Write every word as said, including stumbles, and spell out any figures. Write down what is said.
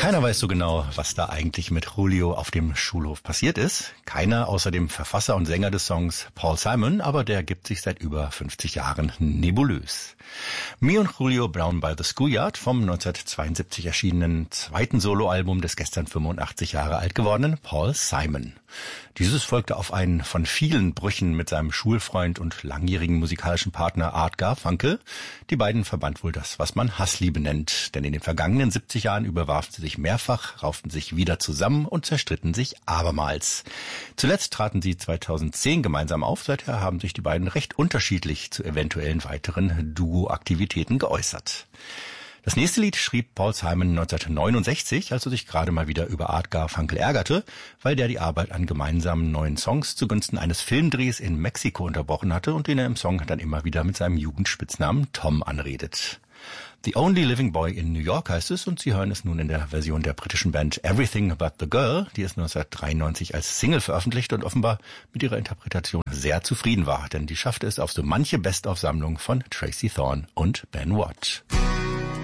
Keiner weiß so genau, was da eigentlich mit Julio auf dem Schulhof passiert ist. Keiner außer dem Verfasser und Sänger des Songs Paul Simon, aber der gibt sich seit über fünfzig Jahren nebulös. Me und Julio Brown by the Schoolyard vom neunzehnhundertzweiundsiebzig erschienenen zweiten Soloalbum des gestern fünfundachtzig Jahre alt gewordenen Paul Simon. Dieses folgte auf einen von vielen Brüchen mit seinem Schulfreund und langjährigen musikalischen Partner Art Garfunkel. Die beiden verband wohl das, was man Hassliebe nennt, denn in den vergangenen siebzig Jahren überwarfen sie sich mehrfach, rauften sich wieder zusammen und zerstritten sich abermals. Zuletzt traten sie zweitausendzehn gemeinsam auf, seither haben sich die beiden recht unterschiedlich zu eventuellen weiteren Duo-Aktivitäten geäußert. Das nächste Lied schrieb Paul Simon neunzehnhundertneunundsechzig, als er sich gerade mal wieder über Art Garfunkel ärgerte, weil der die Arbeit an gemeinsamen neuen Songs zugunsten eines Filmdrehs in Mexiko unterbrochen hatte und den er im Song dann immer wieder mit seinem Jugendspitznamen Tom anredet. The Only Living Boy in New York heißt es und Sie hören es nun in der Version der britischen Band Everything But the Girl, die es neunzehnhundertdreiundneunzig als Single veröffentlicht und offenbar mit ihrer Interpretation sehr zufrieden war, denn die schaffte es auf so manche Best-of-Sammlung von Tracy Thorn und Ben Watt.